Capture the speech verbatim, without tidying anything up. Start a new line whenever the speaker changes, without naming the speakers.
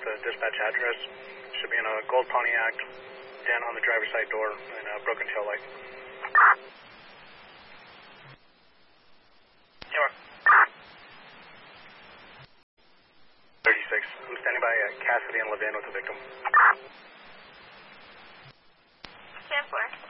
the dispatch address. Should be in a gold Pontiac, down on the driver's side door, and a broken tail light.
Sure.
thirty-six. I'm standing by uh, Cassidy and Levin with the victim.
ten four.